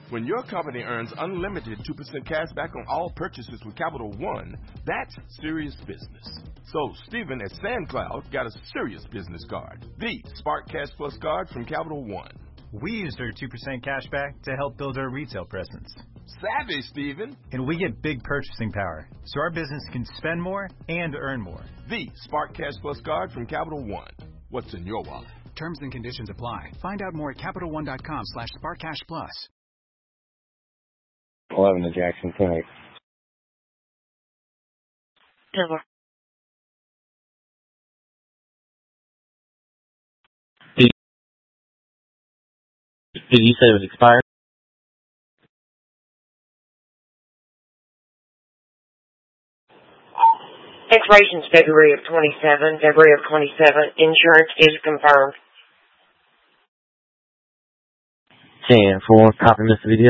When your company earns unlimited 2% cash back on all purchases with Capital One, that's serious business. So Stephen at SandCloud got a serious business card, the Spark Cash Plus card from Capital One. We used our 2% cash back to help build our retail presence. Savvy, Stephen. And we get big purchasing power, so our business can spend more and earn more. The Spark Cash Plus card from Capital One. What's in your wallet? Terms and conditions apply. Find out more at CapitalOne.com/SparkCashPlus. 11 to Jackson Clinic. Denver. Did you say it was expired? Expiration's February of 27. February of 27. Insurance is confirmed. 10-4, copy, Mr. Video.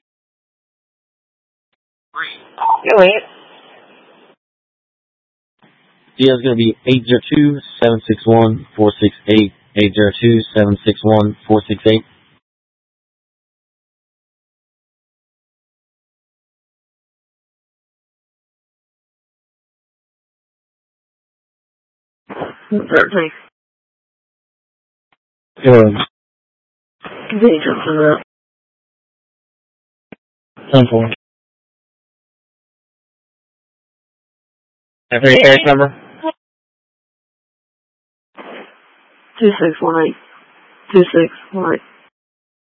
Go ahead. Deal is going to be 802-761-468, 802-761-468. Certainly. Good. Continue to that. 10-4. Every case number? 2618. 2618.